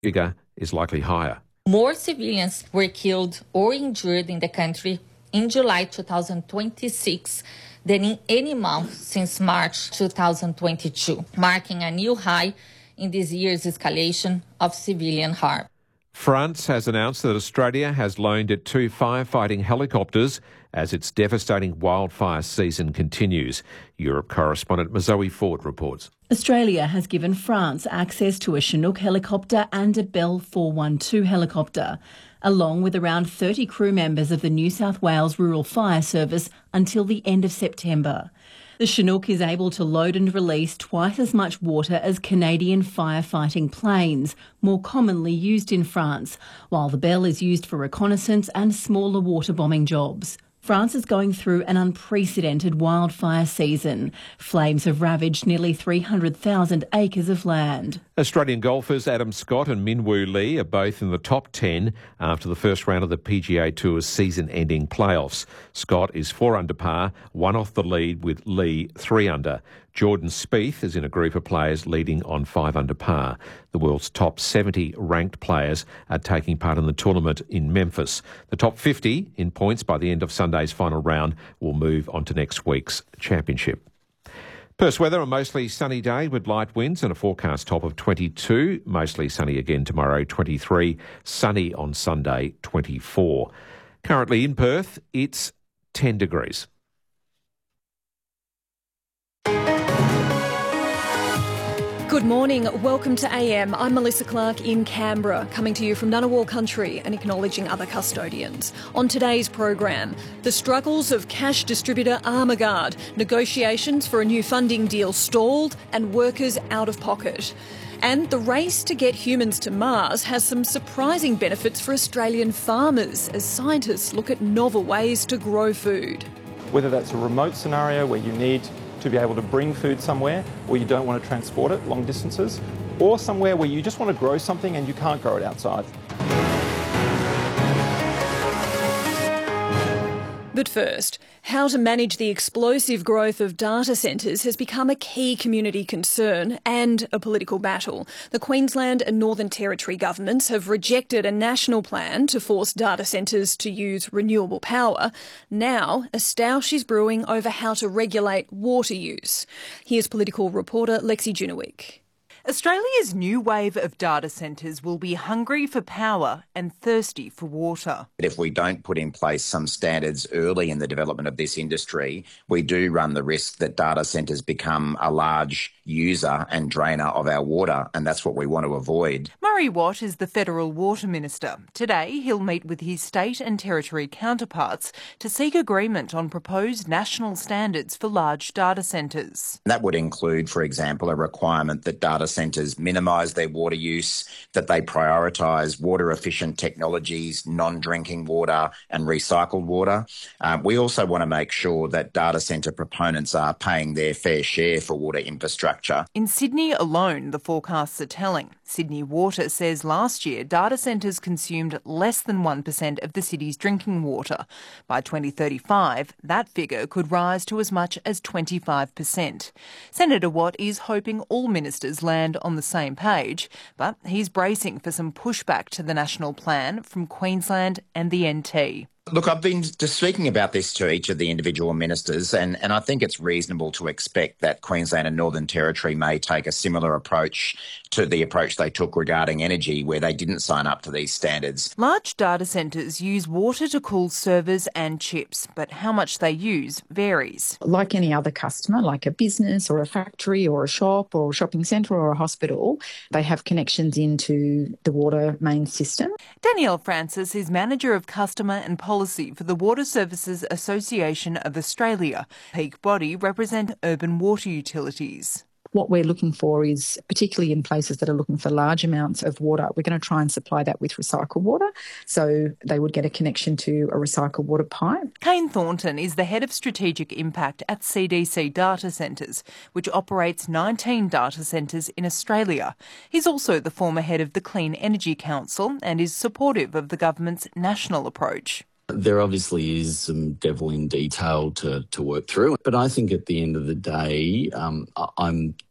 figure is likely higher. More civilians were killed or injured in the country in July 2026 than in any month since March 2022, marking a new high in this year's escalation of civilian harm. France has announced that Australia has loaned it 2 firefighting helicopters as its devastating wildfire season continues. Europe correspondent Mazoe Ford reports. Australia has given France access to a Chinook helicopter and a Bell 412 helicopter, along with around 30 crew members of the New South Wales Rural Fire Service until the end of September. The Chinook is able to load and release twice as much water as Canadian firefighting planes, more commonly used in France, while the Bell is used for reconnaissance and smaller water bombing jobs. France is going through an unprecedented wildfire season. Flames have ravaged nearly 300,000 acres of land. Australian golfers Adam Scott and Min Woo Lee are both in the top 10 after the first round of the PGA Tour's season-ending playoffs. Scott is 4 under par, 1 off the lead with Lee 3 under. Jordan Spieth is in a group of players leading on 5 under par. The world's top 70 ranked players are taking part in the tournament in Memphis. The top 50 in points by the end of Sunday's final round will move on to next week's championship. Perth's weather, a mostly sunny day with light winds and a forecast top of 22. Mostly sunny again tomorrow, 23. Sunny on Sunday, 24. Currently in Perth, it's 10 degrees. Good morning. Welcome to AM. I'm Melissa Clark in Canberra, coming to you from Ngunnawal Country and acknowledging other custodians. On today's program, the struggles of cash distributor Armaguard, negotiations for a new funding deal stalled and workers out of pocket. And the race to get humans to Mars has some surprising benefits for Australian farmers as scientists look at novel ways to grow food. Whether that's a remote scenario where you need to be able to bring food somewhere, or you don't want to transport it long distances, or somewhere where you just want to grow something and you can't grow it outside. But first, how to manage the explosive growth of data centres has become a key community concern and a political battle. The Queensland and Northern Territory governments have rejected a national plan to force data centres to use renewable power. Now, a stoush is brewing over how to regulate water use. Here's political reporter Lexi Junowick. Australia's new wave of data centres will be hungry for power and thirsty for water. If we don't put in place some standards early in the development of this industry, we do run the risk that data centres become a large user and drainer of our water, and that's what we want to avoid. Murray Watt is the Federal Water Minister. Today, he'll meet with his state and territory counterparts to seek agreement on proposed national standards for large data centres. That would include, for example, a requirement that data centres minimise their water use, that they prioritise water-efficient technologies, non-drinking water and recycled water. We also want to make sure that data centre proponents are paying their fair share for water infrastructure. In Sydney alone, the forecasts are telling. Sydney Water says last year data centres consumed less than 1% of the city's drinking water. By 2035, that figure could rise to as much as 25%. Senator Watt is hoping all ministers land on the same page, but he's bracing for some pushback to the national plan from Queensland and the NT. Look, I've been just speaking about this to each of the individual ministers, and I think it's reasonable to expect that Queensland and Northern Territory may take a similar approach to the approach they took regarding energy, where they didn't sign up to these standards. Large data centres use water to cool servers and chips, but how much they use varies. Like any other customer, like a business or a factory or a shop or a shopping centre or a hospital, they have connections into the water main system. Danielle Francis is Manager of Customer and Policy for the Water Services Association of Australia. Peak body represent urban water utilities. What we're looking for is, particularly in places that are looking for large amounts of water, we're going to try and supply that with recycled water. So they would get a connection to a recycled water pipe. Kane Thornton is the Head of Strategic Impact at CDC Data Centres, which operates 19 data centres in Australia. He's also the former head of the Clean Energy Council and is supportive of the government's national approach. There obviously is some devil in detail to work through, but I think at the end of the day, I'm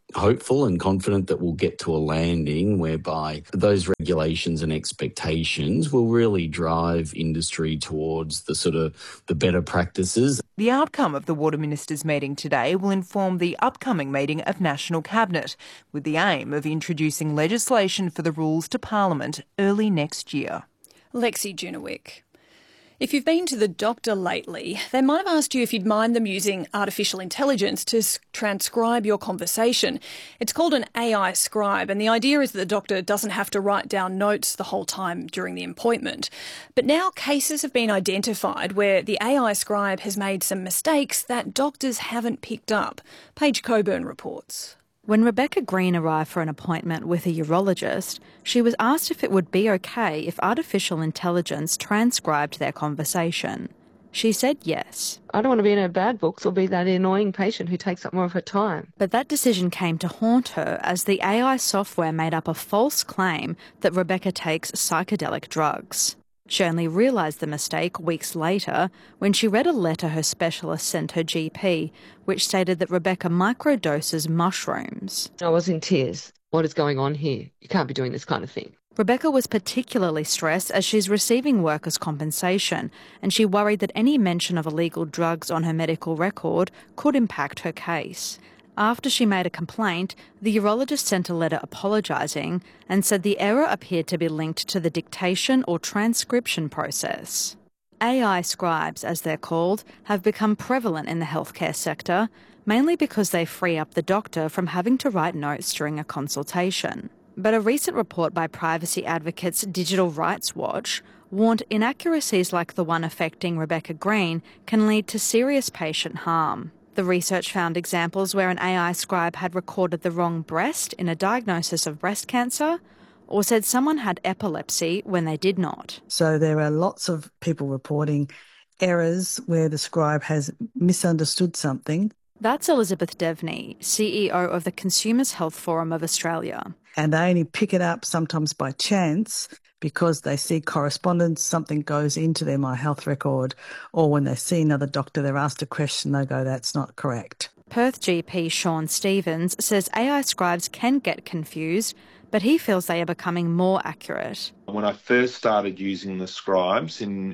hopeful and confident that we'll get to a landing whereby those regulations and expectations will really drive industry towards the better practices. The outcome of the Water Ministers' meeting today will inform the upcoming meeting of National Cabinet, with the aim of introducing legislation for the rules to Parliament early next year. Lexi Junowick. If you've been to the doctor lately, they might have asked you if you'd mind them using artificial intelligence to transcribe your conversation. It's called an AI scribe, and the idea is that the doctor doesn't have to write down notes the whole time during the appointment. But now cases have been identified where the AI scribe has made some mistakes that doctors haven't picked up. Paige Coburn reports. When Rebecca Green arrived for an appointment with a urologist, she was asked if it would be okay if artificial intelligence transcribed their conversation. She said yes. I don't want to be in her bad books or be that annoying patient who takes up more of her time. But that decision came to haunt her as the AI software made up a false claim that Rebecca takes psychedelic drugs. She only realised the mistake weeks later when she read a letter her specialist sent her GP, which stated that Rebecca microdoses mushrooms. I was in tears. What is going on here? You can't be doing this kind of thing. Rebecca was particularly stressed as she's receiving workers' compensation, and she worried that any mention of illegal drugs on her medical record could impact her case. After she made a complaint, the urologist sent a letter apologising and said the error appeared to be linked to the dictation or transcription process. AI scribes, as they're called, have become prevalent in the healthcare sector, mainly because they free up the doctor from having to write notes during a consultation. But a recent report by privacy advocates Digital Rights Watch warned inaccuracies like the one affecting Rebecca Green can lead to serious patient harm. The research found examples where an AI scribe had recorded the wrong breast in a diagnosis of breast cancer, or said someone had epilepsy when they did not. So there are lots of people reporting errors where the scribe has misunderstood something. That's Elizabeth Devney, CEO of the Consumers Health Forum of Australia. And they only pick it up sometimes by chance because they see correspondence, something goes into their My Health record, or when they see another doctor, they're asked a question, they go, that's not correct. Perth GP Sean Stevens says AI scribes can get confused, but he feels they are becoming more accurate. When I first started using the scribes in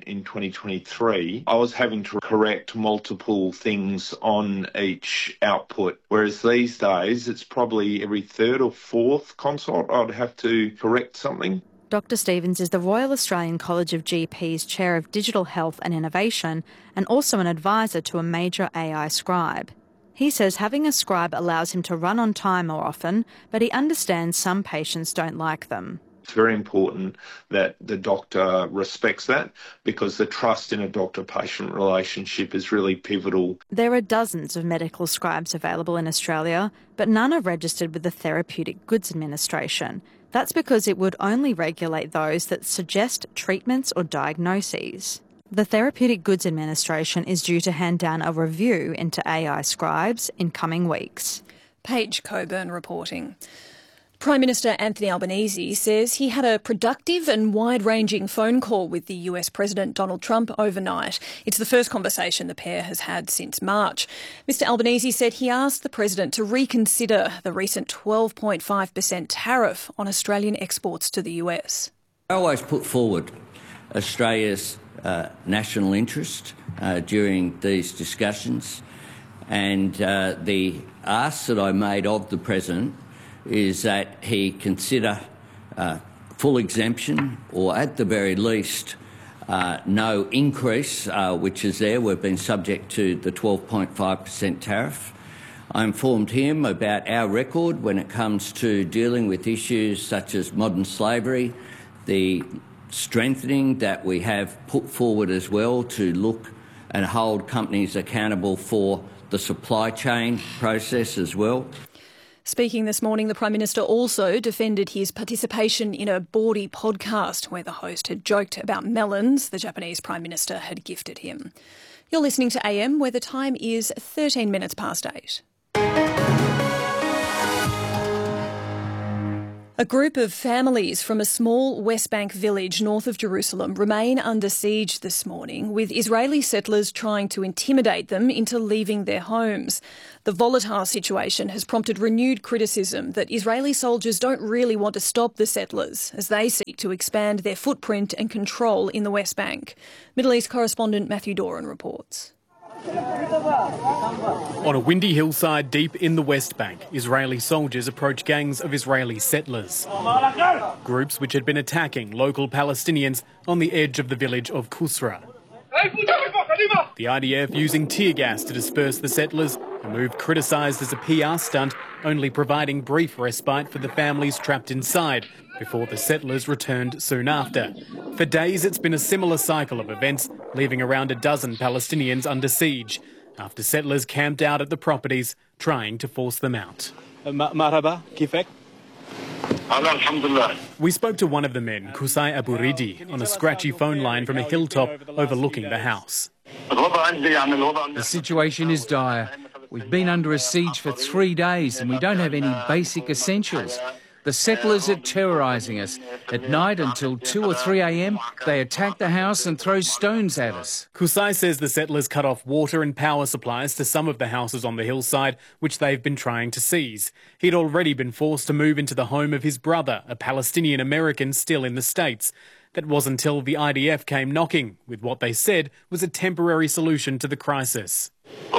2023, I was having to correct multiple things on each output, whereas these days it's probably every third or fourth consult I'd have to correct something. Dr Stevens is the Royal Australian College of GPs Chair of Digital Health and Innovation and also an advisor to a major AI scribe. He says having a scribe allows him to run on time more often, but he understands some patients don't like them. It's very important that the doctor respects that because the trust in a doctor-patient relationship is really pivotal. There are dozens of medical scribes available in Australia, but none are registered with the Therapeutic Goods Administration. That's because it would only regulate those that suggest treatments or diagnoses. The Therapeutic Goods Administration is due to hand down a review into AI scribes in coming weeks. Paige Coburn reporting. Prime Minister Anthony Albanese says he had a productive and wide-ranging phone call with the US President Donald Trump overnight. It's the first conversation the pair has had since March. Mr Albanese said he asked the President to reconsider the recent 12.5% tariff on Australian exports to the US. I always put forward Australia's national interest during these discussions, and the ask that I made of the President is that he consider full exemption or at the very least no increase, which is there. We've been subject to the 12.5% tariff. I informed him about our record when it comes to dealing with issues such as modern slavery, the strengthening that we have put forward as well to look and hold companies accountable for the supply chain process as well. Speaking this morning, the Prime Minister also defended his participation in a bawdy podcast where the host had joked about melons the Japanese Prime Minister had gifted him. You're listening to AM, where the time is 13 minutes past 8. A group of families from a small West Bank village north of Jerusalem remain under siege this morning, with Israeli settlers trying to intimidate them into leaving their homes. The volatile situation has prompted renewed criticism that Israeli soldiers don't really want to stop the settlers as they seek to expand their footprint and control in the West Bank. Middle East correspondent Matthew Doran reports. On a windy hillside deep in the West Bank, Israeli soldiers approach gangs of Israeli settlers, groups which had been attacking local Palestinians on the edge of the village of Kusra. The IDF using tear gas to disperse the settlers, a move criticised as a PR stunt, only providing brief respite for the families trapped inside before the settlers returned soon after. For days it's been a similar cycle of events, leaving around a dozen Palestinians under siege, after settlers camped out at the properties trying to force them out. Marhaba, kifek? We spoke to one of the men, Kusai Abu Ridi, on a scratchy phone line from a hilltop overlooking the house. The situation is dire. We've been under a siege for 3 days and we don't have any basic essentials. The settlers are terrorising us. At night until 2 or 3 a.m, they attack the house and throw stones at us. Kusai says the settlers cut off water and power supplies to some of the houses on the hillside, which they've been trying to seize. He'd already been forced to move into the home of his brother, a Palestinian American still in the States. That was until the IDF came knocking, with what they said was a temporary solution to the crisis.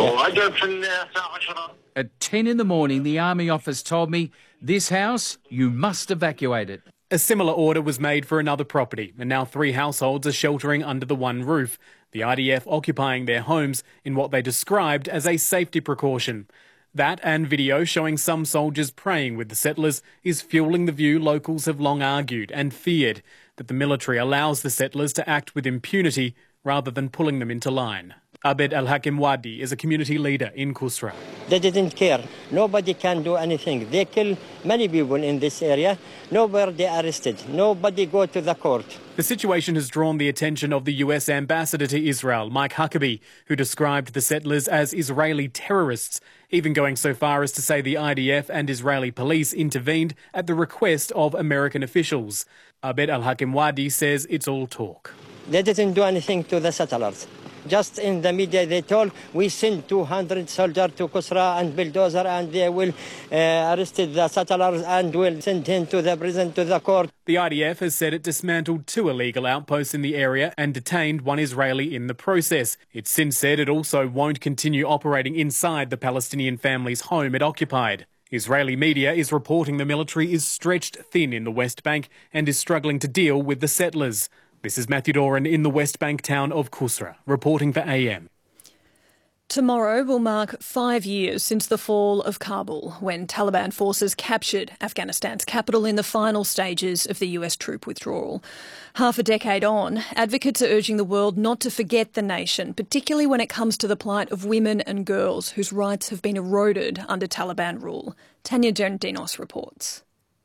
At 10 in the morning, the Army office told me, this house, you must evacuate it. A similar order was made for another property, and now 3 households are sheltering under the one roof, the IDF occupying their homes in what they described as a safety precaution. That and video showing some soldiers praying with the settlers is fueling the view locals have long argued and feared, that the military allows the settlers to act with impunity rather than pulling them into line. Abed Al-Hakim Wadi is a community leader in Kusra. They didn't care. Nobody can do anything. They kill many people in this area. Nobody arrested. Nobody go to the court. The situation has drawn the attention of the US ambassador to Israel, Mike Huckabee, who described the settlers as Israeli terrorists, even going so far as to say the IDF and Israeli police intervened at the request of American officials. Abed Al-Hakim Wadi says it's all talk. They didn't do anything to the settlers. Just in the media they told we send 200 soldiers to Kusra and bulldozer and they will arrest the settlers and will send him to the prison, to the court. The IDF has said it dismantled 2 illegal outposts in the area and detained 1 Israeli in the process. It's since said it also won't continue operating inside the Palestinian family's home it occupied. Israeli media is reporting the military is stretched thin in the West Bank and is struggling to deal with the settlers. This is Matthew Doran in the West Bank town of Kusra, reporting for AM. Tomorrow will mark 5 years since the fall of Kabul, when Taliban forces captured Afghanistan's capital in the final stages of the US troop withdrawal. Half a decade on, advocates are urging the world not to forget the nation, particularly when it comes to the plight of women and girls whose rights have been eroded under Taliban rule. Tanya Gerondinos reports.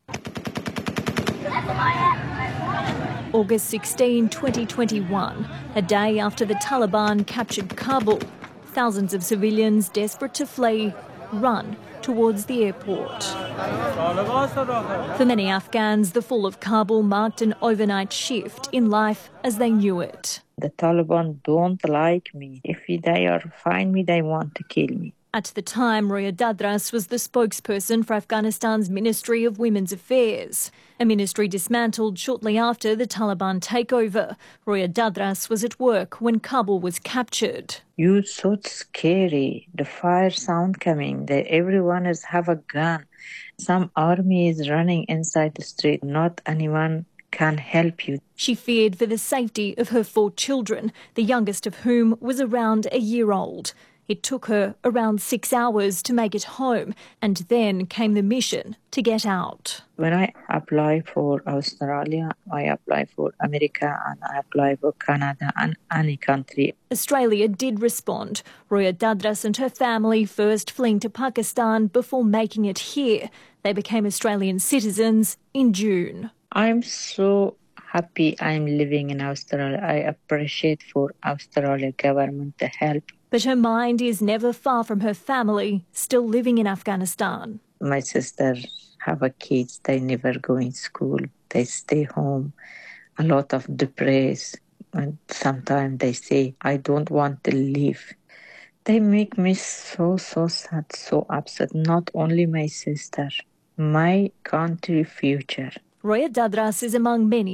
August 16, 2021, a day after the Taliban captured Kabul. Thousands of civilians desperate to flee run towards the airport. For many Afghans, the fall of Kabul marked an overnight shift in life as they knew it. The Taliban don't like me. If they find me, they want to kill me. At the time, Roya Dadras was the spokesperson for Afghanistan's Ministry of Women's Affairs, a ministry dismantled shortly after the Taliban takeover. Roya Dadras was at work when Kabul was captured. You so scary. The fire sound coming. Everyone have a gun. Some army is running inside the street. Not anyone can help you. She feared for the safety of her 4 children, the youngest of whom was around a year old. It took her around 6 hours to make it home, and then came the mission to get out. When I apply for Australia, I apply for America, and I apply for Canada and any country. Australia did respond. Roya Dadras and her family first fleeing to Pakistan before making it here. They became Australian citizens in June. I'm so happy I'm living in Australia. I appreciate for Australia government to help. But her mind is never far from her family, still living in Afghanistan. My sister have a kids, they never go in school, they stay home, a lot of depressed, and sometimes they say, I don't want to leave. They make me so sad, so upset, not only my sister, my country future. Roya Dadras is among many